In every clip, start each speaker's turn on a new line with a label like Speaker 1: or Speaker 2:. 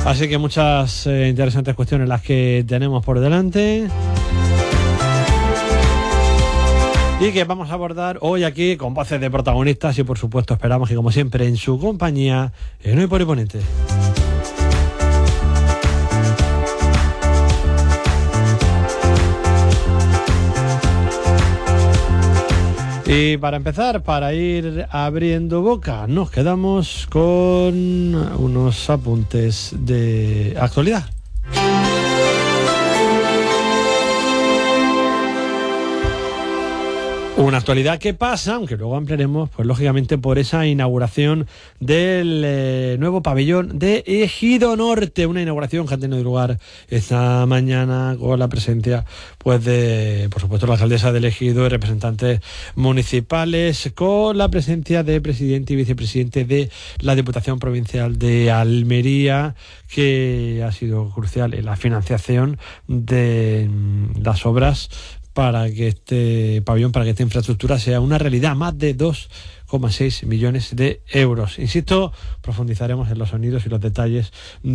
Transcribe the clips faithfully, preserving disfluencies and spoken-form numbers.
Speaker 1: Así que muchas eh, interesantes cuestiones las que tenemos por delante y que vamos a abordar hoy aquí con voces de protagonistas y por supuesto esperamos que como siempre en su compañía en Hoy por Hoy Ponente. Y para empezar, para ir abriendo boca, nos quedamos con unos apuntes de actualidad. Una actualidad que pasa, aunque luego ampliaremos, pues lógicamente por esa inauguración del eh, nuevo pabellón de Ejido Norte, una inauguración que ha tenido lugar esta mañana con la presencia, pues de, por supuesto, la alcaldesa del Ejido y representantes municipales, con la presencia de presidente y vicepresidente de la Diputación Provincial de Almería, que ha sido crucial en la financiación de las obras para que este pabellón, para que esta infraestructura sea una realidad, más de dos coma seis millones de euros. Insisto, profundizaremos en los sonidos y los detalles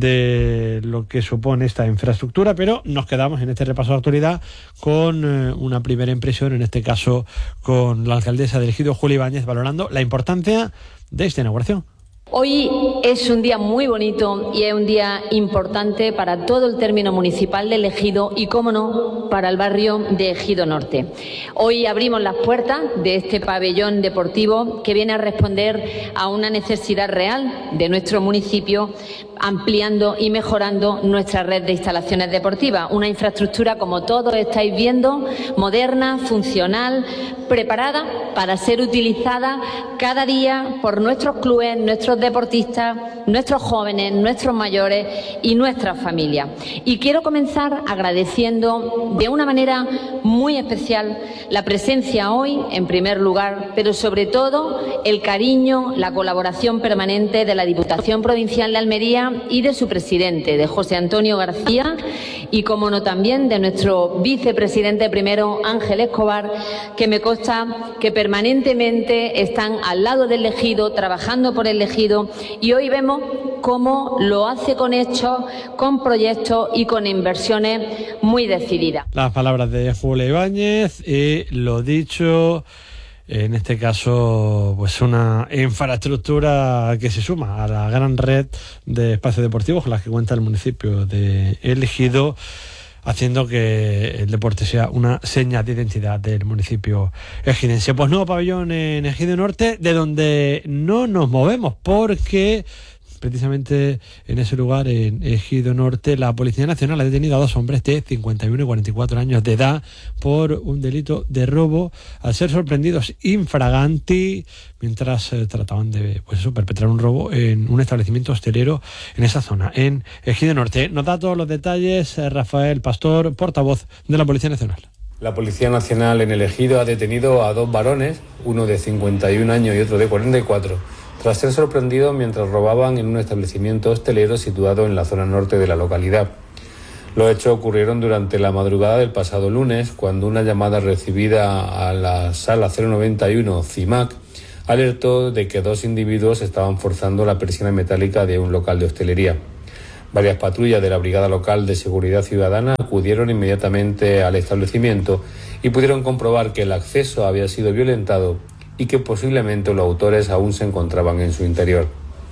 Speaker 1: de lo que supone esta infraestructura, pero nos quedamos en este repaso de actualidad con eh, una primera impresión, en este caso con la alcaldesa del Ejido, Julia Ibáñez, valorando la importancia de esta inauguración.
Speaker 2: Hoy es un día muy bonito y es un día importante para todo el término municipal del Ejido y, cómo no, para el barrio de Ejido Norte. Hoy abrimos las puertas de este pabellón deportivo que viene a responder a una necesidad real de nuestro municipio, ampliando y mejorando nuestra red de instalaciones deportivas. Una infraestructura, como todos estáis viendo, moderna, funcional, preparada para ser utilizada cada día por nuestros clubes, nuestros deportistas, nuestros jóvenes, nuestros mayores y nuestras familias. Y quiero comenzar agradeciendo de una manera muy especial la presencia hoy, en primer lugar, pero sobre todo el cariño, la colaboración permanente de la Diputación Provincial de Almería y de su presidente, de José Antonio García, y como no también de nuestro vicepresidente primero, Ángel Escobar, que me consta que permanentemente están al lado del Ejido, trabajando por el Ejido, y hoy vemos cómo lo hace con hechos, con proyectos y con inversiones muy decididas.
Speaker 1: Las palabras de Julia Ibáñez y lo dicho, en este caso, pues una infraestructura que se suma a la gran red de espacios deportivos con las que cuenta el municipio de El Ejido, haciendo que el deporte sea una seña de identidad del municipio ejidense. Pues nuevo pabellón en Ejido Norte, de donde no nos movemos, porque precisamente en ese lugar, en Ejido Norte, la Policía Nacional ha detenido a dos hombres de cincuenta y uno y cuarenta y cuatro años de edad por un delito de robo, al ser sorprendidos infraganti mientras eh, trataban de pues eso, perpetrar un robo en un establecimiento hostelero en esa zona, en Ejido Norte. Nos da todos los detalles eh, Rafael Pastor, portavoz de la Policía Nacional.
Speaker 3: La Policía Nacional en El Ejido ha detenido a dos varones, uno de cincuenta y un años y otro de cuarenta y cuatro, tras ser sorprendidos mientras robaban en un establecimiento hostelero situado en la zona norte de la localidad. Los hechos ocurrieron durante la madrugada del pasado lunes, cuando una llamada recibida a la sala cero noventa y uno CIMAC alertó de que dos individuos estaban forzando la persiana metálica de un local de hostelería. Varias patrullas de la Brigada Local de Seguridad Ciudadana acudieron inmediatamente al establecimiento y pudieron comprobar que el acceso había sido violentado y que posiblemente los autores aún se encontraban en su interior.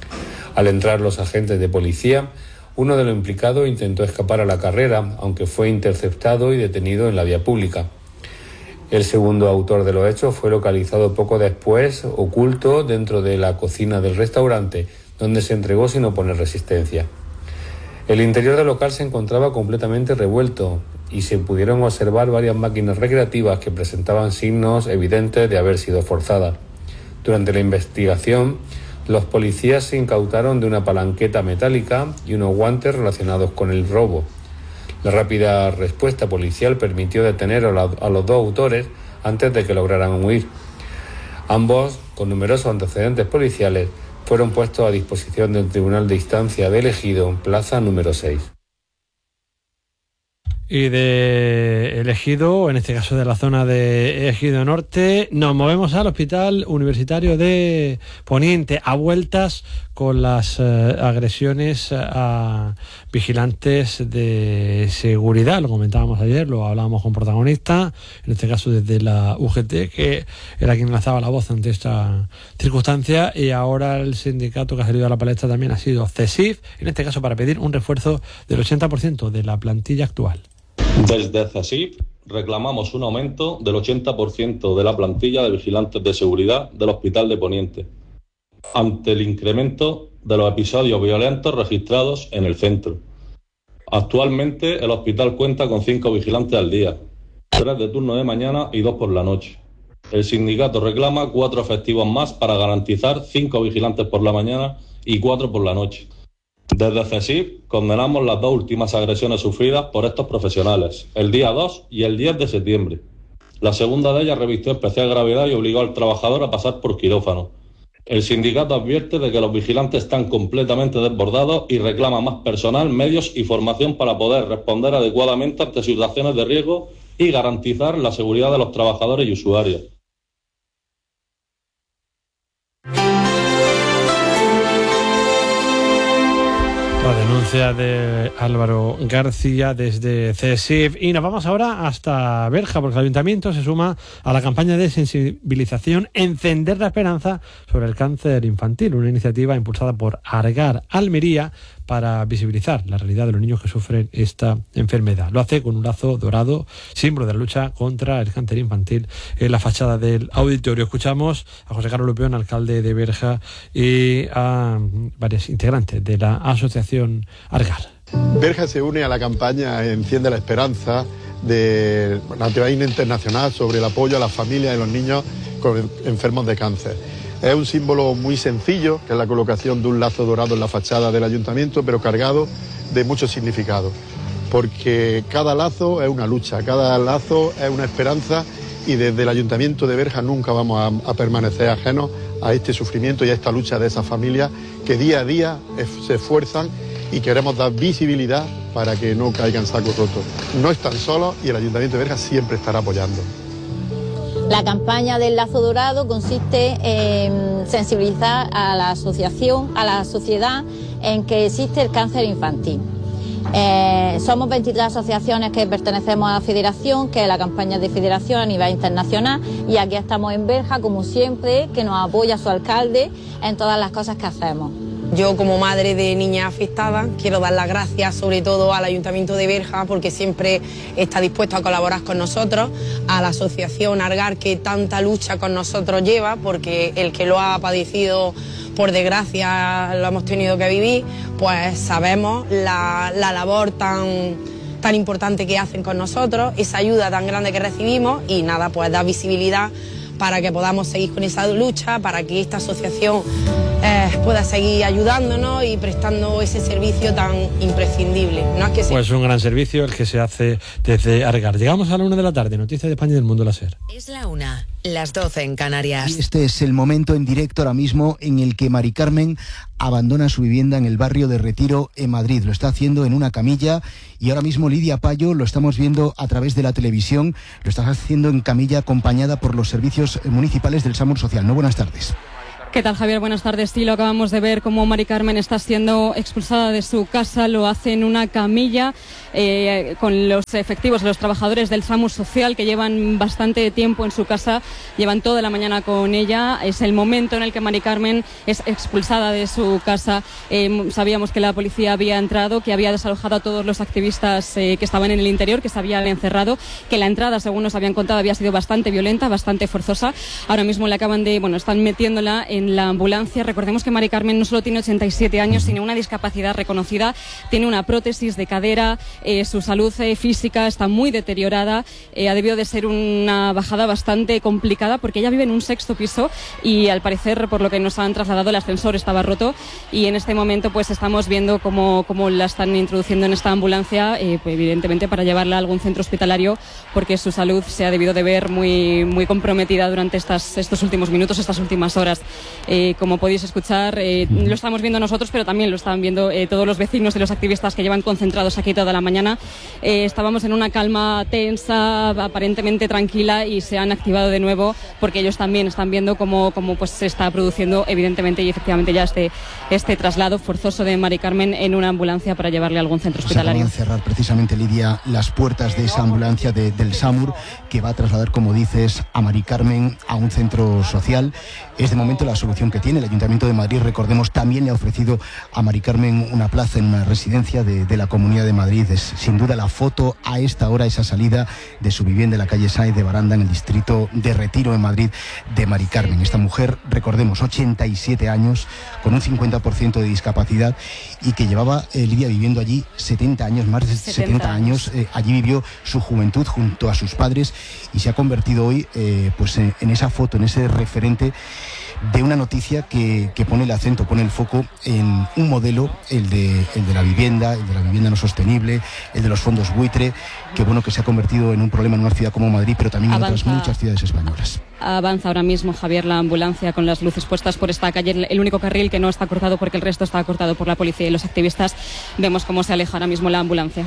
Speaker 3: Al entrar los agentes de policía, uno de los implicados intentó escapar a la carrera, aunque fue interceptado y detenido en la vía pública. El segundo autor de los hechos fue localizado poco después, oculto dentro de la cocina del restaurante, donde se entregó sin oponer resistencia. El interior del local se encontraba completamente revuelto y se pudieron observar varias máquinas recreativas que presentaban signos evidentes de haber sido forzadas. Durante la investigación, los policías se incautaron de una palanqueta metálica y unos guantes relacionados con el robo. La rápida respuesta policial permitió detener a, la, a los dos autores antes de que lograran huir. Ambos, con numerosos antecedentes policiales, fueron puestos a disposición del Tribunal de Instancia del Ejido, plaza número seis.
Speaker 1: Y de Ejido, en este caso de la zona de Ejido Norte, nos movemos al Hospital Universitario de Poniente, a vueltas con las eh, agresiones a vigilantes de seguridad. Lo comentábamos ayer, lo hablábamos con protagonistas, en este caso desde la U G T, que era quien lanzaba la voz ante esta circunstancia, y ahora el sindicato que ha salido a la palestra también ha sido CESIF, en este caso para pedir un refuerzo del ochenta por ciento de la plantilla actual.
Speaker 4: Desde CESIF reclamamos un aumento del ochenta por ciento de la plantilla de vigilantes de seguridad del Hospital de Poniente, ante el incremento de los episodios violentos registrados en el centro. Actualmente el hospital cuenta con cinco vigilantes al día, tres de turno de mañana y dos por la noche. El sindicato reclama cuatro efectivos más para garantizar cinco vigilantes por la mañana y cuatro por la noche. Desde CESIF condenamos las dos últimas agresiones sufridas por estos profesionales, el día dos y el diez de septiembre. La segunda de ellas revistió especial gravedad y obligó al trabajador a pasar por quirófano. El sindicato advierte de que los vigilantes están completamente desbordados y reclama más personal, medios y formación para poder responder adecuadamente ante situaciones de riesgo y garantizar la seguridad de los trabajadores y usuarios.
Speaker 1: La denuncia de Álvaro García desde CESIF. Y nos vamos ahora hasta Berja, porque el Ayuntamiento se suma a la campaña de sensibilización Encender la Esperanza sobre el cáncer infantil, una iniciativa impulsada por Argar Almería para visibilizar la realidad de los niños que sufren esta enfermedad. Lo hace con un lazo dorado, símbolo de la lucha contra el cáncer infantil, en la fachada del auditorio. Escuchamos a José Carlos Lupeón, alcalde de Berja, y a varios integrantes de la asociación Argar.
Speaker 5: Berja se une a la campaña Enciende la Esperanza de la Campaña Internacional sobre el apoyo a las familias y los niños con enfermos de cáncer. Es un símbolo muy sencillo, que es la colocación de un lazo dorado en la fachada del ayuntamiento, pero cargado de mucho significado, porque cada lazo es una lucha, cada lazo es una esperanza, y desde el ayuntamiento de Berja nunca vamos a, a permanecer ajenos a este sufrimiento y a esta lucha de esas familias que día a día se esfuerzan, y queremos dar visibilidad para que no caigan sacos rotos. No están solos y el ayuntamiento de Berja siempre estará apoyando.
Speaker 6: La campaña del Lazo Dorado consiste en sensibilizar a la asociación, a la sociedad, en que existe el cáncer infantil. Eh, somos veintitrés asociaciones que pertenecemos a la federación, que es la campaña de federación a nivel internacional, y aquí estamos en Berja, como siempre, que nos apoya su alcalde en todas las cosas que hacemos.
Speaker 7: Yo, como madre de niñas afectadas, quiero dar las gracias sobre todo al Ayuntamiento de Berja, porque siempre está dispuesto a colaborar con nosotros, a la asociación Argar, que tanta lucha con nosotros lleva, porque el que lo ha padecido, por desgracia, lo hemos tenido que vivir, pues sabemos la, la labor tan, tan importante que hacen con nosotros, esa ayuda tan grande que recibimos, y nada, pues dar visibilidad para que podamos seguir con esa lucha, para que esta asociación eh, pueda seguir ayudándonos y prestando ese servicio tan imprescindible. No es que sea...
Speaker 1: Pues un gran servicio el que se hace desde Argar. Llegamos a la una de la tarde, Noticias de España y del Mundo Láser.
Speaker 8: Es la una, las doce en Canarias.
Speaker 9: Este es el momento en directo ahora mismo en el que Mari Carmen abandona su vivienda en el barrio de Retiro, en Madrid. Lo está haciendo en una camilla, y ahora mismo Lidia Payo, lo estamos viendo a través de la televisión, lo está haciendo en camilla acompañada por los servicios municipales del SAMUR Social. No, buenas tardes.
Speaker 10: ¿Qué tal, Javier? Buenas tardes. Sí, lo acabamos de ver cómo Mari Carmen está siendo expulsada de su casa. Lo hace en una camilla eh, con los efectivos, los trabajadores del SAMUR Social, que llevan bastante tiempo en su casa, llevan toda la mañana con ella. Es el momento en el que Mari Carmen es expulsada de su casa. Eh, sabíamos que la policía había entrado, que había desalojado a todos los activistas eh, que estaban en el interior, que se habían encerrado, que la entrada, según nos habían contado, había sido bastante violenta, bastante forzosa. Ahora mismo le acaban de, bueno, están metiéndola en en la ambulancia. Recordemos que Mari Carmen no solo tiene ochenta y siete años, sino una discapacidad reconocida, tiene una prótesis de cadera, eh, su salud eh, física está muy deteriorada, eh, ha debido de ser una bajada bastante complicada, porque ella vive en un sexto piso y al parecer, por lo que nos han trasladado, el ascensor estaba roto, y en este momento pues estamos viendo cómo, cómo la están introduciendo en esta ambulancia, eh, pues, evidentemente para llevarla a algún centro hospitalario, porque su salud se ha debido de ver muy, muy comprometida durante estas, estos últimos minutos, estas últimas horas. Eh, como podéis escuchar, eh, lo estamos viendo nosotros, pero también lo están viendo eh, todos los vecinos y los activistas que llevan concentrados aquí toda la mañana. Eh, estábamos en una calma tensa, aparentemente tranquila, y se han activado de nuevo porque ellos también están viendo cómo, cómo pues, se está produciendo evidentemente y efectivamente ya este, este traslado forzoso de Mari Carmen en una ambulancia para llevarle a algún centro hospitalario.
Speaker 9: Se acaban de cerrar precisamente, Lidia, las puertas de esa ambulancia de, del SAMUR, que va a trasladar, como dices, a Mari Carmen a un centro social. Es de momento la solución que tiene. El Ayuntamiento de Madrid, recordemos, también le ha ofrecido a Mari Carmen una plaza en una residencia de, de la Comunidad de Madrid. Es sin duda la foto a esta hora, esa salida de su vivienda en la calle Sáenz de Baranda, en el distrito de Retiro, en Madrid, de Mari Carmen. Esta mujer, recordemos, ochenta y siete años, con un cincuenta por ciento de discapacidad, y que llevaba, eh, Lidia, viviendo allí setenta años, más de setenta años. Eh, allí vivió su juventud junto a sus padres y se ha convertido hoy eh, pues en, en esa foto, en ese referente de una noticia que, que pone el acento, pone el foco en un modelo, el de, el de la vivienda, el de la vivienda no sostenible, el de los fondos buitre, que bueno, que se ha convertido en un problema en una ciudad como Madrid, pero también en
Speaker 10: Avanza.
Speaker 9: otras muchas ciudades españolas.
Speaker 10: Avanza ahora mismo, Javier, la ambulancia con las luces puestas por esta calle, el único carril que no está cortado porque el resto está cortado por la policía y los activistas. Vemos cómo se aleja ahora mismo la ambulancia.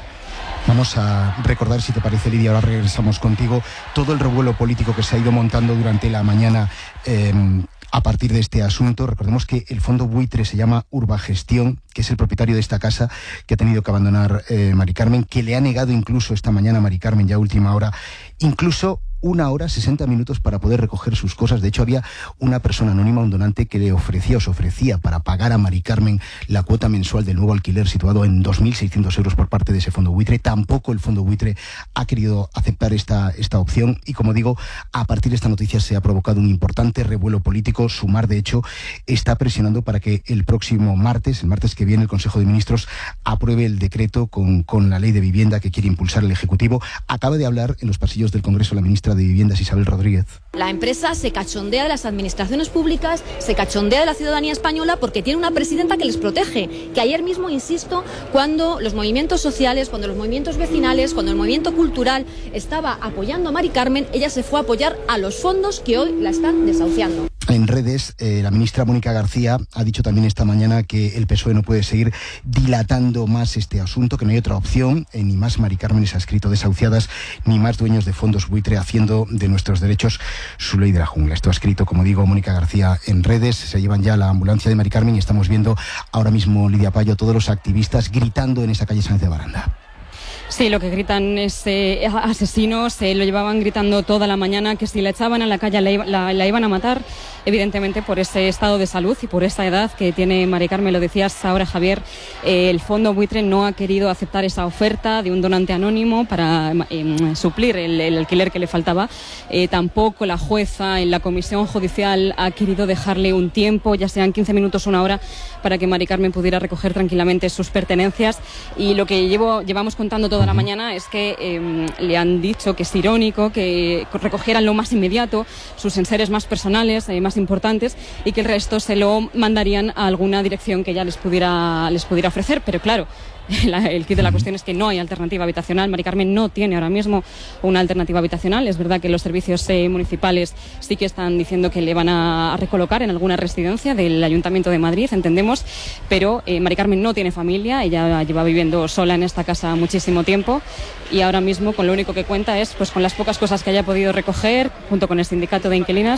Speaker 9: Vamos a recordar, si te parece, Lidia, ahora regresamos contigo, todo el revuelo político que se ha ido montando durante la mañana eh, a partir de este asunto. Recordemos que el fondo buitre se llama Urbagestión, que es el propietario de esta casa que ha tenido que abandonar eh, Mari Carmen, que le ha negado incluso esta mañana a Mari Carmen, ya a última hora, incluso una hora, sesenta minutos para poder recoger sus cosas. De hecho, había una persona anónima, un donante, que le ofrecía o se ofrecía para pagar a Mari Carmen la cuota mensual del nuevo alquiler situado en dos mil seiscientos euros por parte de ese fondo buitre. Tampoco el fondo buitre ha querido aceptar esta, esta opción y, como digo, a partir de esta noticia se ha provocado un importante revuelo político. Sumar, de hecho, está presionando para que el próximo martes, el martes que viene, el Consejo de Ministros apruebe el decreto con, con la ley de vivienda que quiere impulsar el Ejecutivo. Acaba de hablar en los pasillos del Congreso la ministra de Viviendas, Isabel Rodríguez.
Speaker 11: La empresa se cachondea de las administraciones públicas, se cachondea de la ciudadanía española porque tiene una presidenta que les protege. Que ayer mismo, insisto, cuando los movimientos sociales, cuando los movimientos vecinales, cuando el movimiento cultural estaba apoyando a Mari Carmen, ella se fue a apoyar a los fondos que hoy la están desahuciando.
Speaker 9: En redes, eh, la ministra Mónica García ha dicho también esta mañana que el P S O E no puede seguir dilatando más este asunto, que no hay otra opción, eh, ni más Mari Carmen se ha escrito desahuciadas, ni más dueños de fondos buitre haciendo de nuestros derechos su ley de la jungla. Esto ha escrito, como digo, Mónica García en redes. Se llevan ya la ambulancia de Mari Carmen y estamos viendo ahora mismo, Lidia Payo, todos los activistas gritando en esa calle Sáenz de Baranda.
Speaker 10: Sí, lo que gritan es eh, asesinos, eh, lo llevaban gritando toda la mañana, que si la echaban a la calle la, iba, la, la iban a matar, evidentemente por ese estado de salud y por esa edad que tiene Mari Carmen. Lo decías ahora, Javier, eh, el fondo buitre no ha querido aceptar esa oferta de un donante anónimo para eh, suplir el, el alquiler que le faltaba. Eh, tampoco la jueza en la comisión judicial ha querido dejarle un tiempo, ya sean quince minutos o una hora, para que Mari Carmen pudiera recoger tranquilamente sus pertenencias. Y lo que llevo, llevamos contando toda la mañana es que eh, le han dicho que es irónico que recogieran lo más inmediato, sus enseres más personales, eh, más importantes, y que el resto se lo mandarían a alguna dirección que ya les pudiera, les pudiera ofrecer. Pero claro, La, el kit de la cuestión es que no hay alternativa habitacional. Mari Carmen no tiene ahora mismo una alternativa habitacional. Es verdad que los servicios eh, municipales sí que están diciendo que le van a, a recolocar en alguna residencia del Ayuntamiento de Madrid, entendemos, pero eh, Mari Carmen no tiene familia. Ella lleva viviendo sola en esta casa muchísimo tiempo y ahora mismo con lo único que cuenta es pues con las pocas cosas que haya podido recoger junto con el sindicato de inquilinas.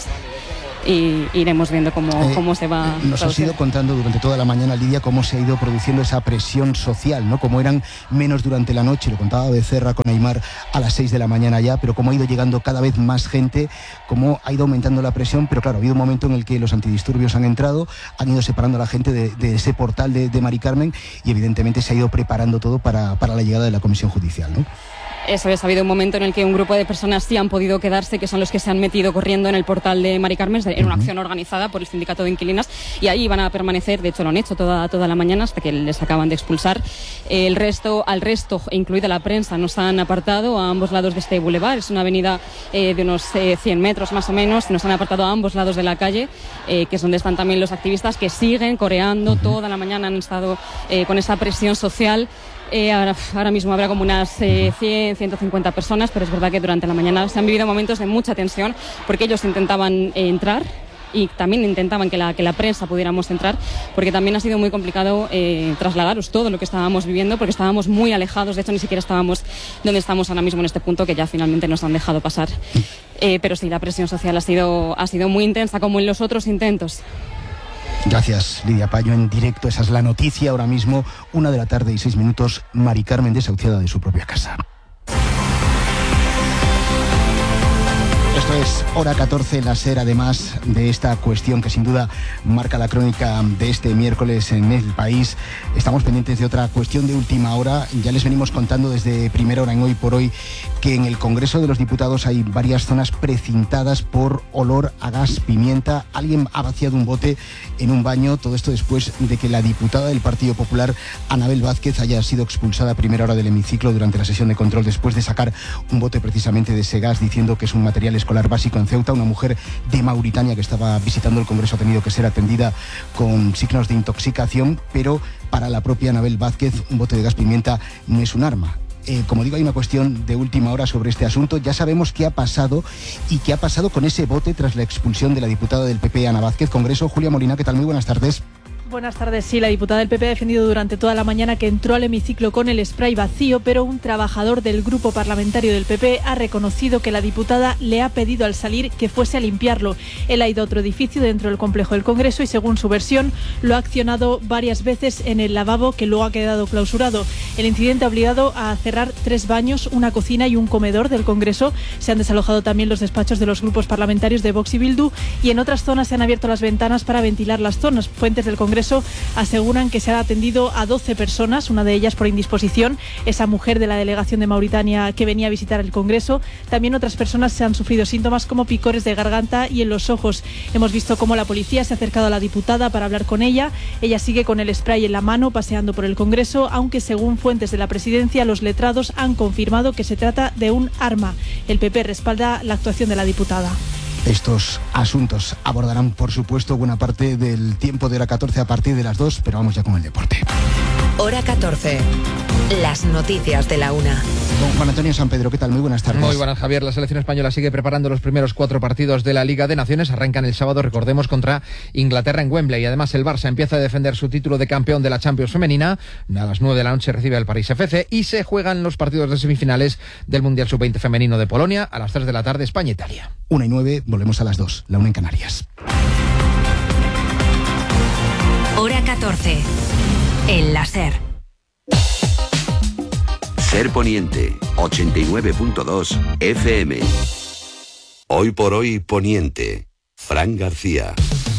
Speaker 10: Y iremos viendo cómo, eh, cómo se va.
Speaker 9: Nos has ido contando durante toda la mañana, Lidia, cómo se ha ido produciendo esa presión social, ¿no? Como eran menos durante la noche, lo contaba Becerra con Aymar a las seis de la mañana ya, pero cómo ha ido llegando cada vez más gente, cómo ha ido aumentando la presión, pero claro, ha habido un momento en el que los antidisturbios han entrado, han ido separando a la gente de, de ese portal de, de Mari Carmen y evidentemente se ha ido preparando todo para, para la llegada de la comisión judicial, ¿no?
Speaker 10: Eso es, ha habido un momento en el que un grupo de personas sí han podido quedarse, que son los que se han metido corriendo en el portal de Mari Carmen, en una acción organizada por el sindicato de inquilinas, y ahí van a permanecer, de hecho lo han hecho toda, toda la mañana hasta que les acaban de expulsar. El resto, al resto, incluida la prensa, nos han apartado a ambos lados de este bulevar. Es una avenida eh, de unos eh, cien metros más o menos, nos han apartado a ambos lados de la calle, eh, que es donde están también los activistas que siguen coreando, toda la mañana han estado eh, con esa presión social. Eh, ahora, ahora mismo habrá como unas eh, cien, ciento cincuenta personas, pero es verdad que durante la mañana se han vivido momentos de mucha tensión porque ellos intentaban eh, entrar y también intentaban que la, que la prensa pudiéramos entrar, porque también ha sido muy complicado eh, trasladaros todo lo que estábamos viviendo, porque estábamos muy alejados, de hecho ni siquiera estábamos donde estamos ahora mismo en este punto, que ya finalmente nos han dejado pasar. Eh, pero sí, la presión social ha sido, ha sido muy intensa, como en los otros intentos.
Speaker 9: Gracias, Lidia Payo, en directo. Esa es la noticia ahora mismo, una de la tarde y seis minutos, Mari Carmen desahuciada de su propia casa. Esto es Hora catorce, la SER, además de esta cuestión que sin duda marca la crónica de este miércoles en el país. Estamos pendientes de otra cuestión de última hora. Ya les venimos contando desde primera hora en Hoy por Hoy que en el Congreso de los Diputados hay varias zonas precintadas por olor a gas pimienta. Alguien ha vaciado un bote en un baño. Todo esto después de que la diputada del Partido Popular, Anabel Vázquez, haya sido expulsada a primera hora del hemiciclo durante la sesión de control después de sacar un bote precisamente de ese gas, diciendo que es un material escolar básico en Ceuta. Una mujer de Mauritania que estaba visitando el Congreso ha tenido que ser atendida con signos de intoxicación, pero para la propia Anabel Vázquez un bote de gas pimienta no es un arma. Eh, como digo, hay una cuestión de última hora sobre este asunto. Ya sabemos qué ha pasado y qué ha pasado con ese bote tras la expulsión de la diputada del P P, Ana Vázquez. Congreso, Julia Molina, ¿qué tal? Muy buenas tardes.
Speaker 12: Buenas tardes. Sí, la diputada del P P ha defendido durante toda la mañana que entró al hemiciclo con el spray vacío, pero un trabajador del grupo parlamentario del P P ha reconocido que la diputada le ha pedido al salir que fuese a limpiarlo. Él ha ido a otro edificio dentro del complejo del Congreso y, según su versión, lo ha accionado varias veces en el lavabo, que luego ha quedado clausurado. El incidente ha obligado a cerrar tres baños, una cocina y un comedor del Congreso. Se han desalojado también los despachos de los grupos parlamentarios de Vox y Bildu, y en otras zonas se han abierto las ventanas para ventilar las zonas. Fuentes del Congreso aseguran que se ha atendido a doce personas, una de ellas por indisposición, esa mujer de la delegación de Mauritania que venía a visitar el Congreso. También otras personas se han sufrido síntomas como picores de garganta y en los ojos. Hemos visto cómo la policía se ha acercado a la diputada para hablar con ella. Ella sigue con el spray en la mano paseando por el Congreso, aunque según fuentes de la presidencia, los letrados han confirmado que se trata de un arma. El P P respalda la actuación de la diputada.
Speaker 9: Estos asuntos abordarán, por supuesto, buena parte del tiempo de Hora catorce a partir de las dos, pero vamos ya con el deporte.
Speaker 8: Hora catorce. Las noticias de la una.
Speaker 9: Don Juan Antonio San Pedro, ¿qué tal? Muy buenas tardes.
Speaker 13: Muy buenas, Javier. La selección española sigue preparando los primeros cuatro partidos de la Liga de Naciones. Arrancan el sábado, recordemos, contra Inglaterra en Wembley. Y además el Barça empieza a defender su título de campeón de la Champions femenina. A las nueve de la noche recibe al París F C y se juegan los partidos de semifinales del Mundial sub veinte femenino de Polonia. A las tres de la tarde, España-Italia.
Speaker 9: Una y nueve, volvemos a las dos. La una en Canarias.
Speaker 8: Hora catorce. En la SER.
Speaker 14: SER Poniente, ochenta y nueve punto dos F M. Hoy por hoy Poniente. Fran García.